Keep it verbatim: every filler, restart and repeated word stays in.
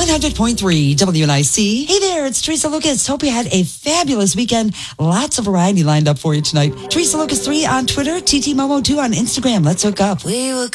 one hundred point three W N I C. Hey there, it's Teresa Lucas. Hope you had a fabulous weekend. Lots of variety lined up for you tonight. Teresa Lucas three on Twitter, T T Momo two on Instagram. Let's hook up. We were